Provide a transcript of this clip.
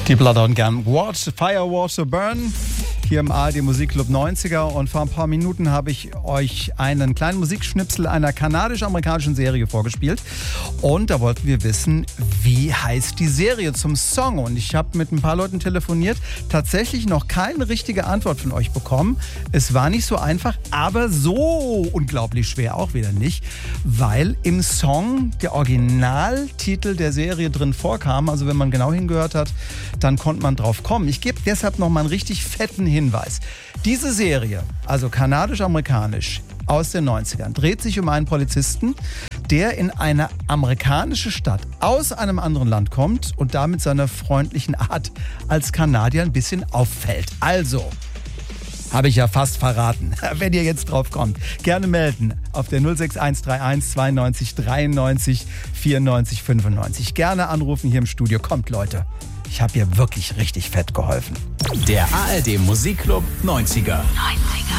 Die Blood on Gun Watch, Fire Water Burn, hier im ARD Musikclub 90er. Und vor ein paar Minuten habe ich euch einen kleinen Musikschnipsel einer kanadisch-amerikanischen Serie vorgespielt. Und da wollten wir wissen, wie heißt die Serie zum Song? Und ich habe mit ein paar Leuten telefoniert, tatsächlich noch keine richtige Antwort von euch bekommen. Es war nicht so einfach, aber so unglaublich schwer auch wieder nicht, weil im Song der Originaltitel der Serie drin vorkam. Also wenn man genau hingehört hat, dann konnte man drauf kommen. Ich gebe deshalb noch mal einen richtig fetten Hinweis. Diese Serie, also kanadisch-amerikanisch aus den 90ern, dreht sich um einen Polizisten, der in eine amerikanische Stadt aus einem anderen Land kommt und damit seiner freundlichen Art als Kanadier ein bisschen auffällt. Also, habe ich ja fast verraten. Wenn ihr jetzt drauf kommt, gerne melden auf der 06131 92 93 94 95. Gerne anrufen hier im Studio. Kommt, Leute. Ich habe hier wirklich richtig fett geholfen. Der ARD Musikclub 90er.